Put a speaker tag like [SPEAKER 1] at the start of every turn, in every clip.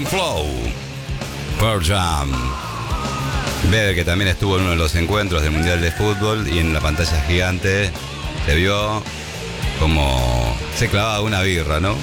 [SPEAKER 1] Flow, Pearl Jam. Veo que también estuvo en uno de los encuentros del Mundial de Fútbol y en la pantalla gigante se vio como se clavaba una birra, ¿no?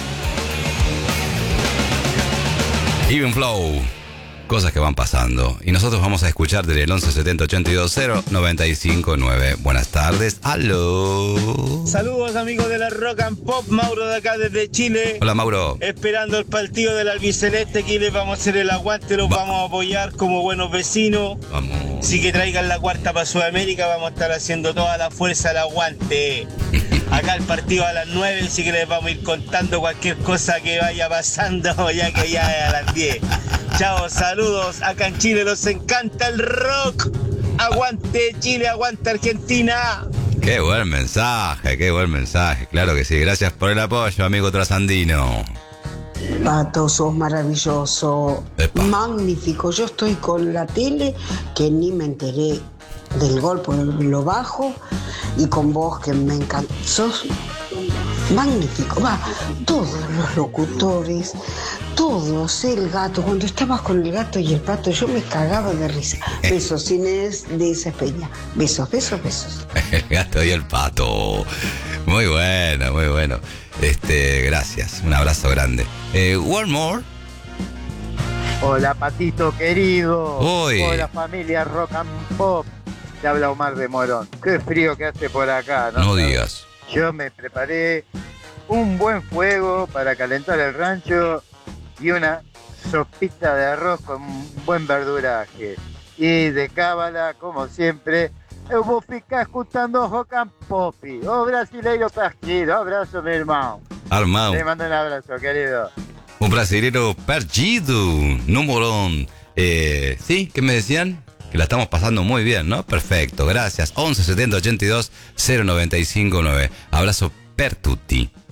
[SPEAKER 1] Even Flow. Cosas que van pasando. Y nosotros vamos a escuchar desde el 11 70 82 0 95 9. Buenas tardes. ¡Aló!
[SPEAKER 2] Saludos amigos de la Rock and Pop. Mauro de acá desde Chile.
[SPEAKER 1] Hola Mauro.
[SPEAKER 2] Esperando el partido del albiceleste. Aquí les vamos a hacer el aguante. Los vamos a apoyar como buenos vecinos.
[SPEAKER 1] Vamos.
[SPEAKER 2] Así que traigan la cuarta para Sudamérica. Vamos a estar haciendo toda la fuerza al aguante. Acá el partido a las 9, así que les vamos a ir contando cualquier cosa que vaya pasando, ya que ya es a las 10. Chao, saludos. Acá en Chile nos encanta el rock. Aguante Chile, aguante Argentina.
[SPEAKER 1] Qué buen mensaje, qué buen mensaje. Claro que sí. Gracias por el apoyo, amigo trasandino.
[SPEAKER 3] Pato, sos maravilloso.
[SPEAKER 1] Epa.
[SPEAKER 3] Magnífico. Yo estoy con la tele que ni me enteré del gol por lo bajo y con vos que me encanta. Sos magnífico. Va, todos los locutores, todos, el gato. Cuando estabas con el gato y el pato, yo me cagaba de risa. Besos, Inés de esa Peña. Besos, besos, besos.
[SPEAKER 1] El gato y el pato. Muy bueno, muy bueno. Gracias. Un abrazo grande. One more.
[SPEAKER 4] Hola Patito querido.
[SPEAKER 1] Uy.
[SPEAKER 4] Hola familia Rock and Pop. Te habla Omar de Morón. Qué frío que hace por acá, ¿no?
[SPEAKER 1] No digas.
[SPEAKER 4] Yo me preparé un buen fuego para calentar el rancho y una sopita de arroz con un buen verduraje. Y de cábala, como siempre, eu vou ficar escuchando Rock and Pop. Oh, brasileiro partido. Abrazo, mi hermano.
[SPEAKER 1] Armado.
[SPEAKER 4] Te mando un abrazo, querido.
[SPEAKER 1] Un brasilero perdido. No morón. Sí, ¿qué me decían? Que la estamos pasando muy bien, ¿no? Perfecto, gracias. 11 70 82 095 9. Abrazo per tutti.